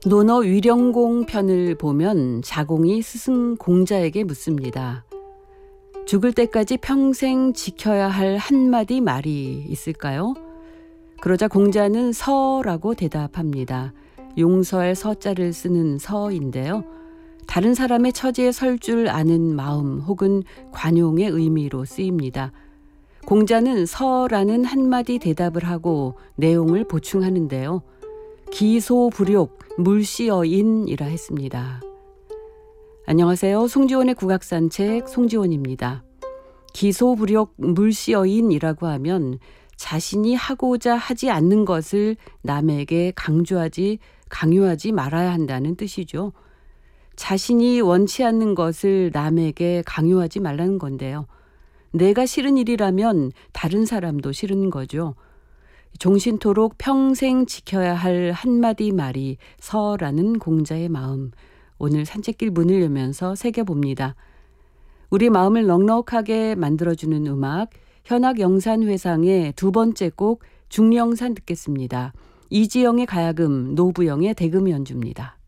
논어 위령공 편을 보면 자공이 스승 공자에게 묻습니다. 죽을 때까지 평생 지켜야 할 한마디 말이 있을까요? 그러자 공자는 서라고 대답합니다. 용서할 서자를 쓰는 서인데요. 다른 사람의 처지에 설 줄 아는 마음 혹은 관용의 의미로 쓰입니다. 공자는 서라는 한마디 대답을 하고 내용을 보충하는데요. 기소불욕 물시어인이라 했습니다. 안녕하세요. 송지원의 국악산책 송지원입니다. 기소불욕 물시어인이라고 하면 자신이 하고자 하지 않는 것을 남에게 강요하지 말아야 한다는 뜻이죠. 자신이 원치 않는 것을 남에게 강요하지 말라는 건데요. 내가 싫은 일이라면 다른 사람도 싫은 거죠. 종신토록 평생 지켜야 할 한마디 말이 서라는 공자의 마음. 오늘 산책길 문을 열면서 새겨봅니다. 우리 마음을 넉넉하게 만들어주는 음악, 현악영산회상의 두 번째 곡 중령산 듣겠습니다. 이지영의 가야금, 노부영의 대금 연주입니다.